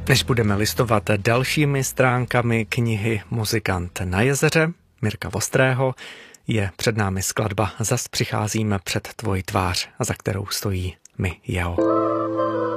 Než budeme listovat dalšími stránkami knihy Muzikant na jezeře Mirka Vostrého, je před námi skladba Zas přicházím před tvoji tvář, za kterou stojí My jeho.